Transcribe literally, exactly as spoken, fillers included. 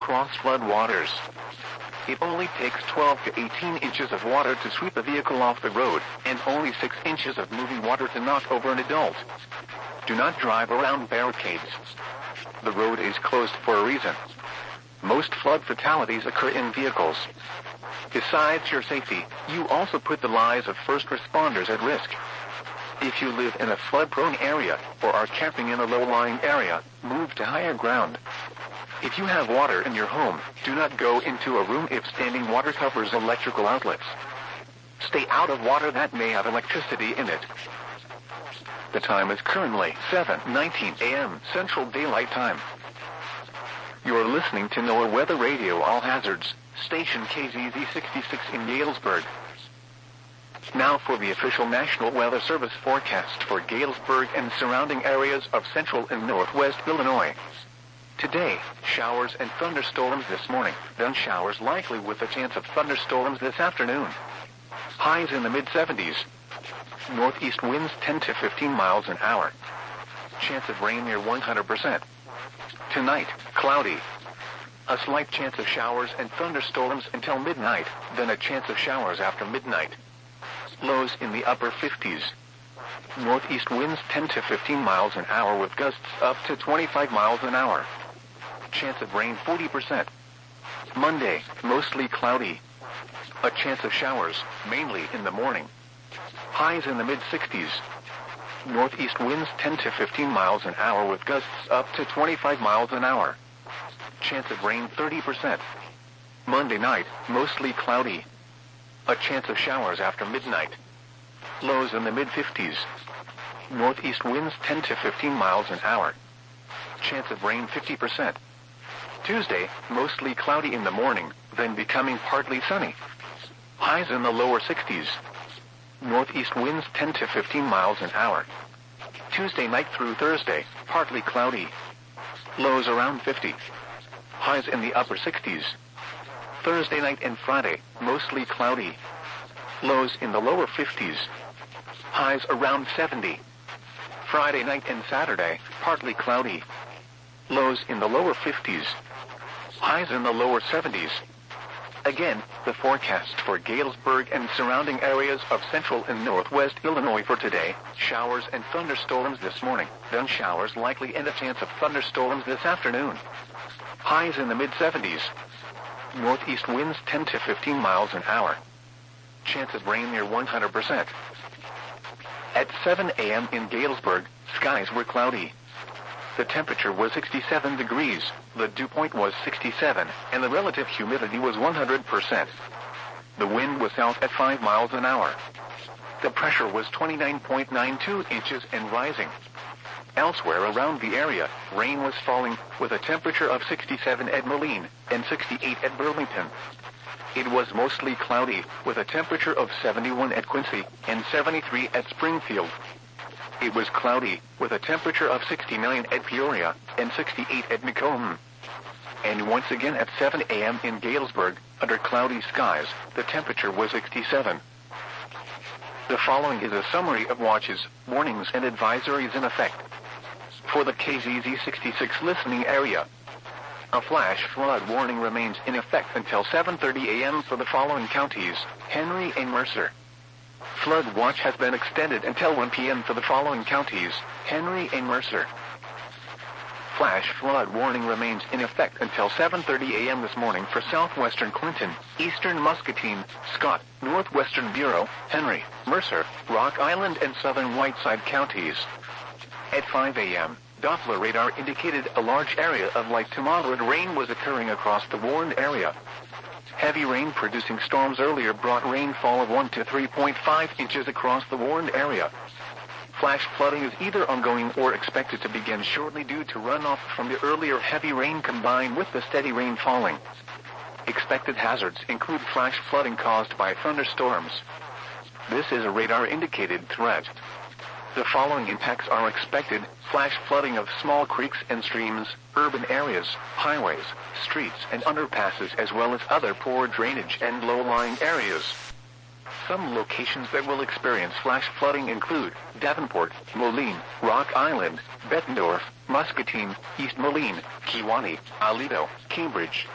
cross flood waters. It only takes twelve to eighteen inches of water to sweep a vehicle off the road, and only six inches of moving water to knock over an adult. Do not drive around barricades. The road is closed for a reason. Most flood fatalities occur in vehicles. Besides your safety, you also put the lives of first responders at risk. If you live in a flood-prone area or are camping in a low-lying area, move to higher ground. If you have water in your home, do not go into a room if standing water covers electrical outlets. Stay out of water that may have electricity in it. The time is currently seven nineteen a m Central Daylight Time. You are listening to NOAA Weather Radio All Hazards, station K Z Z sixty-six in Galesburg. Now for the official National Weather Service forecast for Galesburg and surrounding areas of central and northwest Illinois. Today, showers and thunderstorms this morning, then showers likely with a chance of thunderstorms this afternoon. Highs in the mid seventies. Northeast winds ten to fifteen miles an hour. Chance of rain near one hundred percent. Tonight, cloudy. A slight chance of showers and thunderstorms until midnight, then a chance of showers after midnight. Lows in the upper fifties. Northeast winds ten to fifteen miles an hour with gusts up to twenty-five miles an hour. Chance of rain forty percent. Monday, mostly cloudy. A chance of showers, mainly in the morning. Highs in the mid sixties. Northeast winds ten to fifteen miles an hour with gusts up to twenty-five miles an hour. Chance of rain thirty percent. Monday night, mostly cloudy. A chance of showers after midnight. Lows in the mid fifties. Northeast winds ten to fifteen miles an hour. Chance of rain fifty percent. Tuesday, mostly cloudy in the morning, then becoming partly sunny. Highs in the lower sixties. Northeast winds ten to fifteen miles an hour. Tuesday night through Thursday, partly cloudy. Lows around fifty. Highs in the upper sixties. Thursday night and Friday, mostly cloudy. Lows in the lower fifties. Highs around seventy. Friday night and Saturday, partly cloudy. Lows in the lower fifties. Highs in the lower seventies. Again, the forecast for Galesburg and surrounding areas of central and northwest Illinois for today: showers and thunderstorms this morning, then showers likely and a chance of thunderstorms this afternoon. Highs in the mid seventies. Northeast winds ten to fifteen miles an hour. Chance of rain near one hundred percent. At seven a m in Galesburg, skies were cloudy. The temperature was sixty-seven degrees, the dew point was sixty-seven, and the relative humidity was one hundred percent. The wind was south at five miles an hour. The pressure was twenty-nine point nine two inches and rising. Elsewhere around the area, rain was falling, with a temperature of sixty-seven at Moline and sixty-eight at Burlington. It was mostly cloudy, with a temperature of seventy-one at Quincy and seventy-three at Springfield. It was cloudy, with a temperature of sixty-nine at Peoria and sixty-eight at Macomb. And once again at seven a m in Galesburg, under cloudy skies, the temperature was sixty-seven. The following is a summary of watches, warnings, and advisories in effect. For the K Z Z sixty-six listening area, a flash flood warning remains in effect until seven thirty a m for the following counties: Henry and Mercer. Flood watch has been extended until one p m for the following counties: Henry and Mercer. Flash flood warning remains in effect until seven thirty a m this morning for southwestern Clinton, eastern Muscatine, Scott, northwestern Bureau, Henry, Mercer, Rock Island, and southern Whiteside counties. At five a m, Doppler radar indicated a large area of light to moderate rain was occurring across the warned area. Heavy rain producing storms earlier brought rainfall of one to three point five inches across the warned area. Flash flooding is either ongoing or expected to begin shortly due to runoff from the earlier heavy rain combined with the steady rain falling. Expected hazards include flash flooding caused by thunderstorms. This is a radar-indicated threat. The following impacts are expected: flash flooding of small creeks and streams, urban areas, highways, streets, and underpasses, as well as other poor drainage and low-lying areas. Some locations that will experience flash flooding include Davenport, Moline, Rock Island, Bettendorf, Muscatine, East Moline, Kewanee, Aledo, Cambridge,